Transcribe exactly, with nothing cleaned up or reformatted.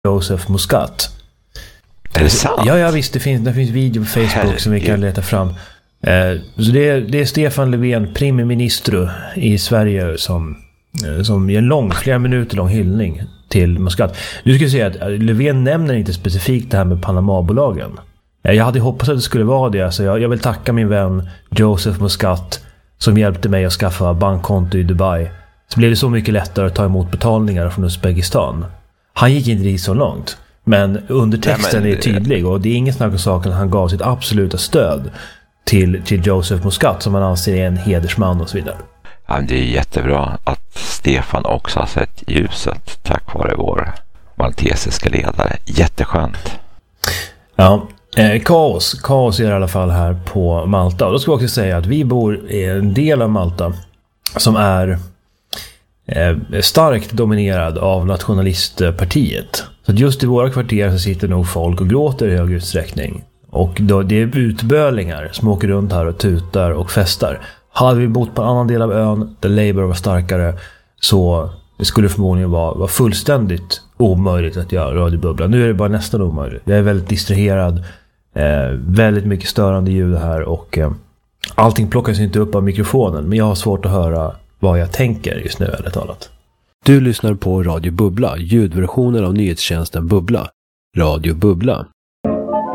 Joseph Muscat. Är det sant? Ja, ja visst, det finns, det finns video på Facebook Herregud. Som vi kan leta fram. Eh, så det är, det är Stefan Löfven, premiärminister i Sverige, som, eh, som ger en lång, flera minuter lång hyllning till Muscat. Du ska säga att Löfven nämner inte specifikt det här med Panama-bolagen. Eh, jag hade hoppats att det skulle vara det. Så jag, jag vill tacka min vän Joseph Muscat som hjälpte mig att skaffa bankkonto i Dubai. Så blev det så mycket lättare att ta emot betalningar från Uzbekistan. Han gick inte dit så långt. Men undertexten Nej, men, är tydlig, och det är ingen snack om saken. Han gav sitt absoluta stöd till, till Joseph Muscat, som man anser är en hedersman och så vidare. Ja, det är jättebra att Stefan också har sett ljuset tack vare vår maltesiska ledare. Jätteskönt. Ja, eh, kaos. Kaos är i alla fall här på Malta. Och då ska jag också säga att vi bor i en del av Malta som är eh, starkt dominerad av nationalistpartiet. Så just i våra kvarter så sitter nog folk och gråter i hög utsträckning. Och då, det är utbölingar som åker runt här och tutar och festar. Hade vi bott på en annan del av ön där Labour var starkare, så det skulle förmodligen vara, vara fullständigt omöjligt att göra radiobubbla. Nu är det bara nästan omöjligt. Jag är väldigt distraherad. Eh, väldigt mycket störande ljud här, och eh, allting plockas inte upp av mikrofonen. Men jag har svårt att höra vad jag tänker just nu, ärligt talat. Du lyssnar på Radio Bubbla, ljudversionen av nyhetstjänsten Bubbla. Radio Bubbla,